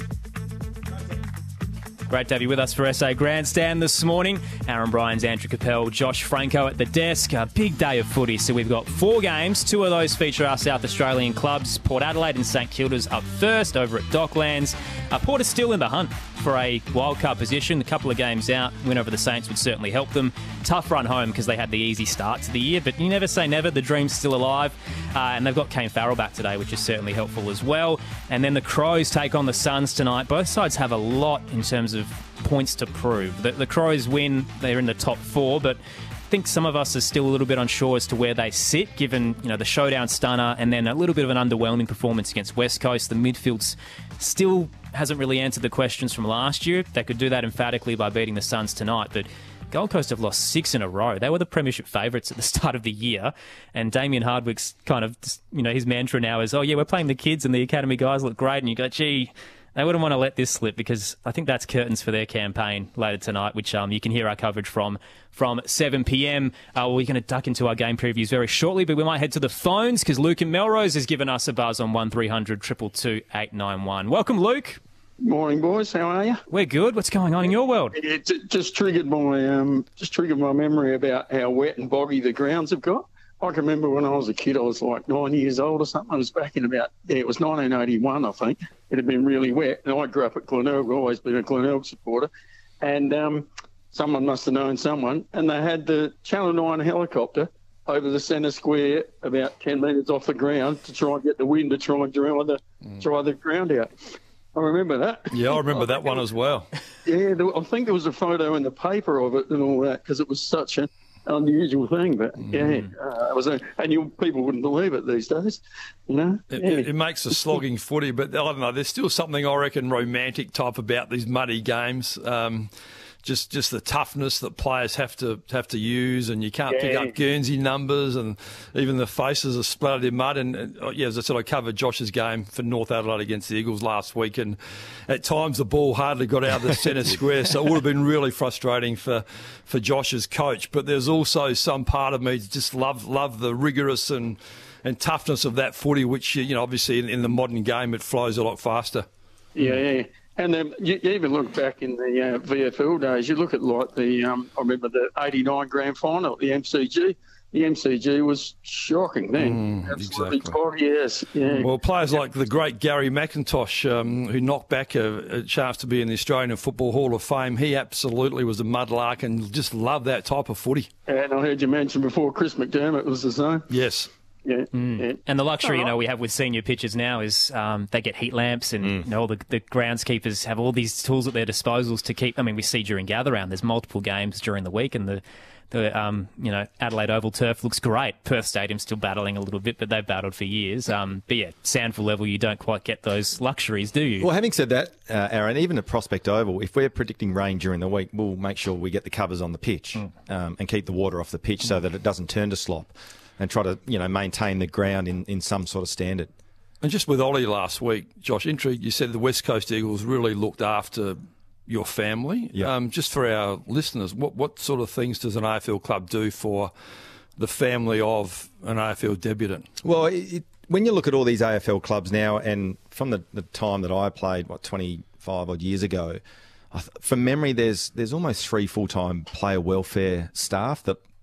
Great to have you with us for S A Grandstand this morning. Aaron Bryans, Andrew Capel, Josh Franco at the desk. A big day of footy. So we've got four games. Two of those feature our South Australian clubs. Port Adelaide and St Kilda's up first over at Docklands. Uh, Port is still in the hunt for a wildcard position. A couple of games out. Win over the Saints would certainly help them. Tough run home because they had the easy start to the year. But you never say never. The dream's still alive. Uh, and they've got Kane Farrell back today, which is certainly helpful as well. And then the Crows take on the Suns tonight. Both sides have a lot in terms of points to prove. The, the Crows win, they're in the top four, but I think some of us are still a little bit unsure as to where they sit, given you know the showdown stunner and then a little bit of an underwhelming performance against West Coast. The midfield still hasn't really answered the questions from last year. They could do that emphatically by beating the Suns tonight, but Gold Coast have lost six in a row. They were the premiership favourites at the start of the year, and Damien Hardwick's kind of, you know, his mantra now is, oh yeah, we're playing the kids and the academy guys look great, and you go, gee, they wouldn't want to let this slip, because I think that's curtains for their campaign later tonight, which um, you can hear our coverage from from seven p m. Uh, we're going to duck into our game previews very shortly, but we might head to the phones because Luke in Melrose has given us a buzz on one three hundred, two two two, eight nine one. Welcome, Luke. Morning, boys. How are you? We're good. What's going on in your world? It just triggered my um, just triggered my memory about how wet and boggy the grounds have got. I can remember when I was a kid, I was like nine years old or something. I was back in about, yeah, it was nineteen eighty-one, I think. It had been really wet. And I grew up at Glenelg, always been a Glenelg supporter. And um, someone must have known someone. And they had the Channel nine helicopter over the centre square about ten metres off the ground to try and get the wind to try and dry the, mm. dry the ground out. I remember that. Yeah, I remember that one as well. Yeah, I think there was a photo in the paper of it and all that because it was such an unusual thing. But mm. yeah, uh, it was a, and you people wouldn't believe it these days. You know, it, yeah. it, it makes a slogging footy, but I don't know. There's still something I reckon romantic type about these muddy games. Um, Just, just the toughness that players have to have to use, and you can't yeah. pick up Guernsey numbers, and even the faces are splattered in mud. And, and yeah, as I said, I covered Josh's game for North Adelaide against the Eagles last week, and at times the ball hardly got out of the centre square, so it would have been really frustrating for for Josh's coach. But there's also some part of me that just love love the rigorous and and toughness of that footy, which you know obviously in, in the modern game it flows a lot faster. Yeah, yeah. And then you, you even look back in the uh, V F L days, you look at like the, um, I remember the eighty-nine grand final at the M C G. The M C G was shocking then. Mm, exactly. Boggy, yes. Yeah. Well, players like the great Gary McIntosh, um, who knocked back a, a chance to be in the Australian Football Hall of Fame, he absolutely was a mudlark and just loved that type of footy. And I heard you mention before Chris McDermott was the same. Yes. Yeah, mm. yeah. And the luxury, you know, we have with senior pitchers now is um, they get heat lamps, and mm. you know, all the, the groundskeepers have all these tools at their disposals to keep. I mean, we see during gather round, there's multiple games during the week, and the the um, you know Adelaide Oval turf looks great. Perth Stadium's still battling a little bit, but they've battled for years. Um, but yeah, Sandford level, you don't quite get those luxuries, do you? Well, having said that, uh, Aaron, even at Prospect Oval, if we're predicting rain during the week, we'll make sure we get the covers on the pitch mm. um, and keep the water off the pitch so that it doesn't turn to slop, and try to, you know, maintain the ground in, in some sort of standard. And just with Ollie last week, Josh, intrigued, you said the West Coast Eagles really looked after your family. Yep. Um, just for our listeners, what, what sort of things does an A F L club do for the family of an A F L debutant? Well, it, it, when you look at all these A F L clubs now, and from the, the time that I played, what, twenty-five odd years ago, I th- from memory, there's there's almost three full-time player welfare staff that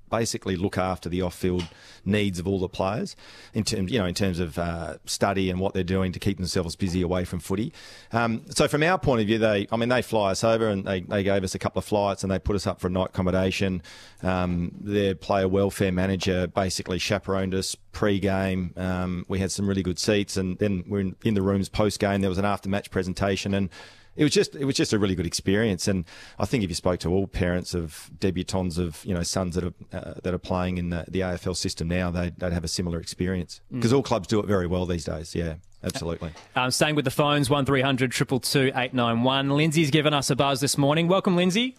basically look after the off-field needs of all the players in terms, you know, in terms of uh, study and what they're doing to keep themselves busy away from footy. Um, so from our point of view, they, I mean, they fly us over and they, they gave us a couple of flights and they put us up for a night accommodation. Um, their player welfare manager basically chaperoned us pre-game. Um, we had some really good seats, and then we're in, in the rooms post-game. There was an after-match presentation, and It was just it was just a really good experience, and I think if you spoke to all parents of debutants of you know sons that are uh, that are playing in the, the A F L system now, they'd, they'd have a similar experience because mm. all clubs do it very well these days. Yeah, absolutely. Um, staying with the phones, one three hundred two two two eight nine one. Lindsay's given us a buzz this morning. Welcome, Lindsay.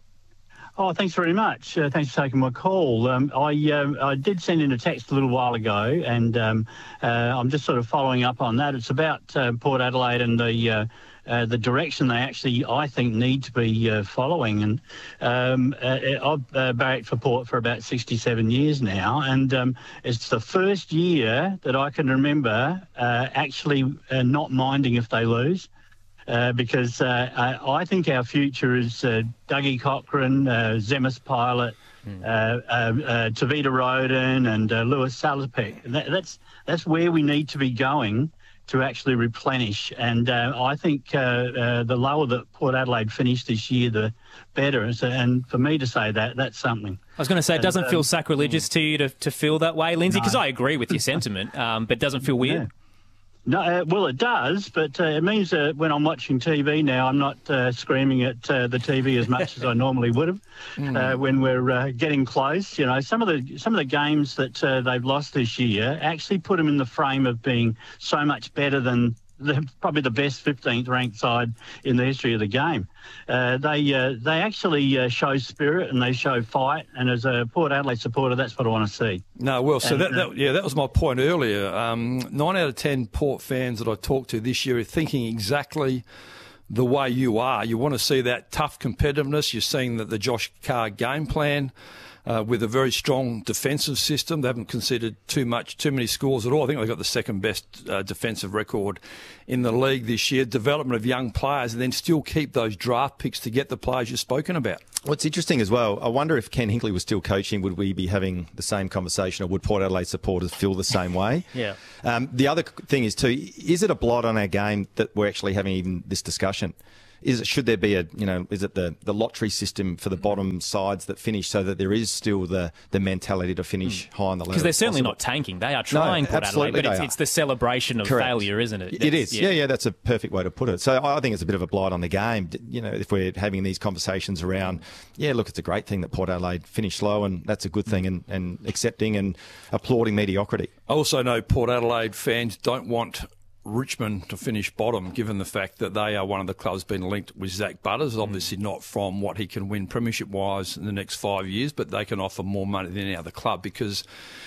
Oh, thanks very much. Uh, thanks for taking my call. Um, I um, I did send in a text a little while ago, and um, uh, I'm just sort of following up on that. It's about uh, Port Adelaide and the uh, uh, the direction they actually, I think, need to be uh, following. And um, uh, I've uh, barracked for Port for about sixty-seven years now, and um, it's the first year that I can remember uh, actually uh, not minding if they lose. Uh, because uh, I, I think our future is uh, Dougie Cochrane, uh, Zemis Pilot, mm. uh, uh, uh, Tavita Roden and uh, Lewis Salopek. That, that's that's where we need to be going to actually replenish. And uh, I think uh, uh, the lower that Port Adelaide finished this year, the better. So, and for me to say that, that's something. I was going to say, it doesn't and, feel um, sacrilegious to you to, to feel that way, Lindsay, because no. I agree with your sentiment, um, but it doesn't feel weird. Yeah. No, uh, well, it does, but uh, it means that uh, when I'm watching T V now, I'm not uh, screaming at uh, the T V as much as I normally would have mm. uh, when we're uh, getting close. You know, some of the some of the games that uh, they've lost this year actually put them in the frame of being so much better than the, probably the best fifteenth ranked side in the history of the game. Uh, they uh, they actually uh, show spirit and they show fight, and as a Port Adelaide supporter, that's what I want to see. No, well, so and, that, uh, that yeah, that was my point earlier. Um, nine out of ten Port fans that I talked to this year are thinking exactly the way you are. You want to see that tough competitiveness. You're seeing that the Josh Carr game plan. Uh, with a very strong defensive system. They haven't conceded too much, too many scores at all. I think they've got the second best uh, defensive record in the league this year. Development of young players, and then still keep those draft picks to get the players you've spoken about. What's interesting as well, I wonder if Ken Hinkley was still coaching, would we be having the same conversation, or would Port Adelaide supporters feel the same way? yeah. Um, the other thing is too, is it a blight on our game that we're actually having even this discussion? Is it, should there be a, you know, is it the, the lottery system for the bottom sides that finish so that there is still the, the mentality to finish mm. high on the ladder? Because they're certainly not tanking. They are trying, no, Port Adelaide, but it's, it's the celebration of Correct. failure, isn't it? It is. Yeah. yeah, yeah, that's a perfect way to put it. So I think it's a bit of a blight on the game. You know, if we're having these conversations around, yeah, look, it's a great thing that Port Adelaide finished low, and that's a good thing, and, and accepting and applauding mediocrity. I also know Port Adelaide fans don't want Richmond to finish bottom, given the fact that they are one of the clubs being linked with Zach Butters. Obviously not from what he can win premiership-wise in the next five years, but they can offer more money than any other club, because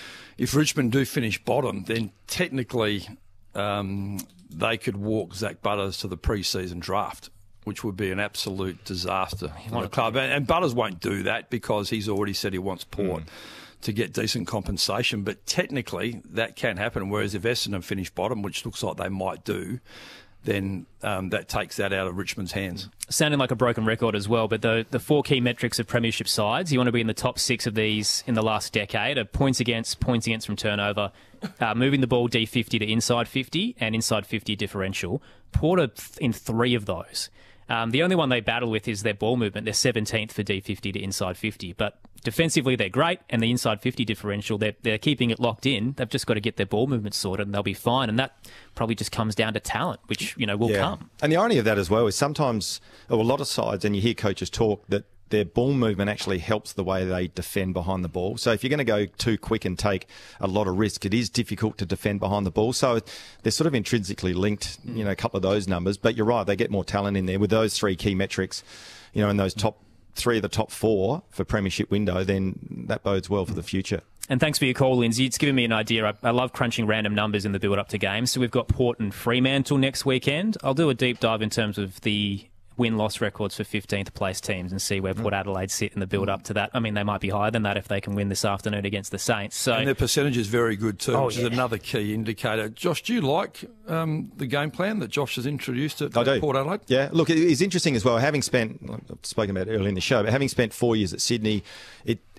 if Richmond do finish bottom, then technically um, they could walk Zach Butters to the pre-season draft, which would be an absolute disaster for the club. And, and Butters won't do that because he's already said he wants Port. Mm. to get decent compensation, but technically that can happen. Whereas if Essendon finish bottom, which looks like they might do, then um, that takes that out of Richmond's hands. Sounding like a broken record as well, but the the four key metrics of premiership sides, you want to be in the top six of these in the last decade, are points against, points against from turnover, uh, moving the ball D fifty to inside fifty, and inside fifty differential. Port are in three of those. Um, the only one they battle with is their ball movement. They're seventeenth for D fifty to inside fifty, but defensively they're great, and the inside fifty differential, they're, they're keeping it locked in. They've just got to get their ball movement sorted and they'll be fine, and that probably just comes down to talent, which, you know, will yeah. come. And the irony of that as well is sometimes, or a lot of sides, and you hear coaches talk, that their ball movement actually helps the way they defend behind the ball. So if you're going to go too quick and take a lot of risk, it is difficult to defend behind the ball. So they're sort of intrinsically linked, you know, a couple of those numbers. But you're right, they get more talent in there with those three key metrics, you know, in those top three of the top four for premiership window, then that bodes well for the future. And thanks for your call, Lindsay. It's given me an idea. I, I love crunching random numbers in the build-up to games. So we've got Port and Fremantle next weekend. I'll do a deep dive in terms of the win-loss records for fifteenth place teams and see where Port Adelaide sit in the build-up to that. I mean, they might be higher than that if they can win this afternoon against the Saints. So, and their percentage is very good too, oh, which yeah. is another key indicator. Josh, do you like um, the game plan that Josh has introduced at, I do. at Port Adelaide? Yeah, look, it's interesting as well. Having spent, I've spoken about it earlier in the show, but having spent four years at Sydney, it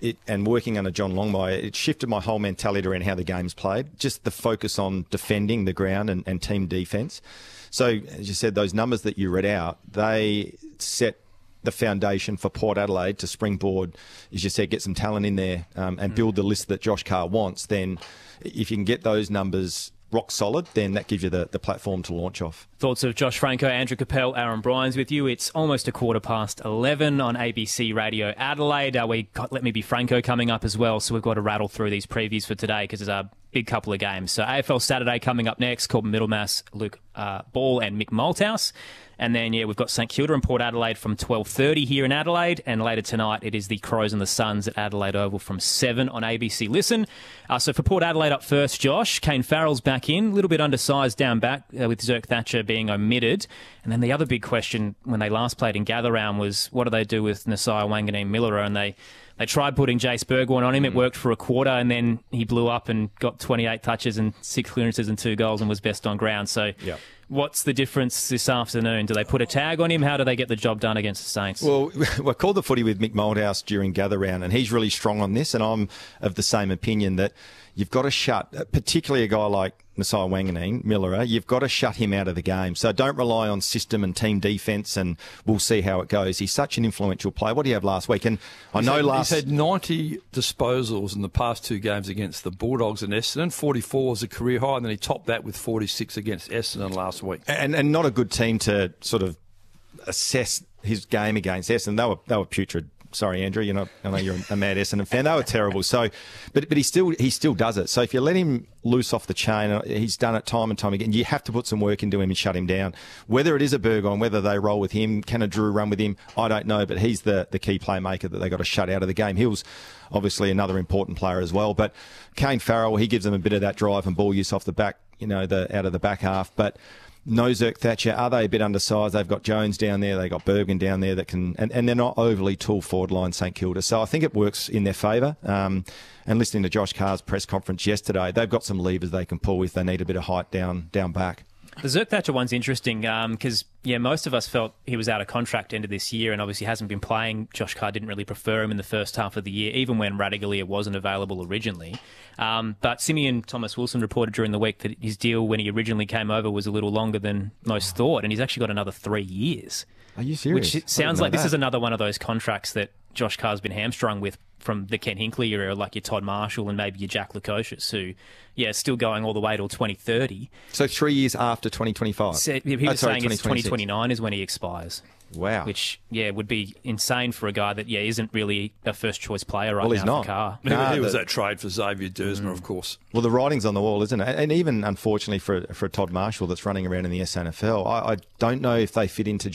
it, and working under John Longmire, it shifted my whole mentality around how the game's played. Just the focus on defending the ground and, and team defence. So, as you said, those numbers that you read out, they set the foundation for Port Adelaide to springboard, as you said, get some talent in there um, and build the list that Josh Carr wants. Then if you can get those numbers rock solid, then that gives you the, the platform to launch off. Thoughts of Josh Franco, Andrew Capel, Aaron Bryans with you. It's almost a quarter past eleven on A B C Radio Adelaide. Uh, we got Let Me Be Franco coming up as well, so we've got to rattle through these previews for today because there's a big couple of games. So A F L Saturday coming up next, Corbin Middlemass, Luke uh, Ball and Mick Malthouse. And then, yeah, we've got St Kilda and Port Adelaide from twelve thirty here in Adelaide. And later tonight, it is the Crows and the Suns at Adelaide Oval from seven on A B C Listen. Uh, so for Port Adelaide up first, Josh, Kane Farrell's back in, a little bit undersized down back uh, with Zerk Thatcher being omitted. And then the other big question when they last played in Gather Round was what do they do with Nasiah Wanganeen-Miller? And they, they tried putting Jace Burgoyne on him. It worked for a quarter, and then he blew up and got twenty-eight touches and six clearances and two goals and was best on ground. So yep. What's the difference this afternoon? Do they put a tag on him? How do they get the job done against the Saints? Well, we called the footy with Mick Malthouse during Gather Round, and he's really strong on this, and I'm of the same opinion that you've got to shut, particularly a guy like Nasiah Wanganeen-Miller, you've got to shut him out of the game. So don't rely on system and team defence, and we'll see how it goes. He's such an influential player. What did he have last week? And I he's know had, last... He's had ninety disposals in the past two games against the Bulldogs and Essendon. forty-four was a career high, and then he topped that with forty-six against Essendon last week. And, and not a good team to sort of assess his game against Essendon. They were, they were putrid. Sorry, Andrew. You're not. I know you're a mad Essendon fan. They were terrible. So, but but he still he still does it. So if you let him loose off the chain, he's done it time and time again. You have to put some work into him and shut him down. Whether it is a Burgoyne, whether they roll with him, can a Drew run with him? I don't know. But he's the the key playmaker that they got to shut out of the game. Hill's obviously another important player as well. But Kane Farrell, he gives them a bit of that drive and ball use off the back, you know, the out of the back half. But no Zerk Thatcher. Are they a bit undersized? They've got Jones down there. They've got Bergen down there that can, and, and they're not overly tall forward line, St Kilda. So I think it works in their favour. Um, and listening to Josh Carr's press conference yesterday, they've got some levers they can pull if they need a bit of height down down back. The Zerk Thatcher one's interesting because, um, yeah, most of us felt he was out of contract end of this year and obviously hasn't been playing. Josh Carr didn't really prefer him in the first half of the year, even when Radaglia wasn't available originally. Um, but Simeon Thomas Wilson reported during the week that his deal when he originally came over was a little longer than most thought, and he's actually got another three years. Are you serious? Which sounds like this is another one of those contracts that Josh Carr's been hamstrung with from the Ken Hinkley era, like your Todd Marshall and maybe your Jack Lukosius, who, yeah, still going all the way till twenty thirty. So three years after twenty twenty-five? So he was oh, sorry, saying it's twenty twenty-nine is when he expires. Wow. Which, yeah, would be insane for a guy that, yeah, isn't really a first-choice player right well, he's now not. for Carr. Nah, he was the, that trade for Xavier Dersma, mm. of course. Well, the writing's on the wall, isn't it? And even, unfortunately, for, for Todd Marshall that's running around in the S A N F L, I, I don't know if they fit into